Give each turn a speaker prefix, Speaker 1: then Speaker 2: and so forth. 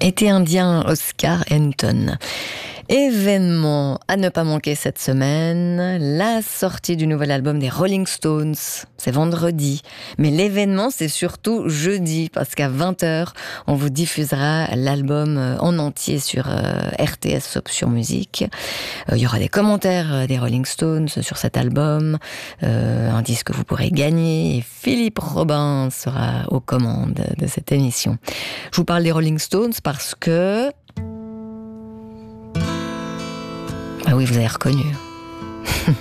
Speaker 1: Été indien Oscar Henton. Événement à ne pas manquer cette semaine, la sortie du nouvel album des Rolling Stones. C'est vendredi, mais l'événement c'est surtout jeudi, parce qu'à 20h, on vous diffusera l'album en entier sur RTS Option Musique. Il y aura des commentaires des Rolling Stones sur cet album, un disque que vous pourrez gagner, et Philippe Robin sera aux commandes de cette émission. Je vous parle des Rolling Stones parce que... Ah oui, vous avez reconnu.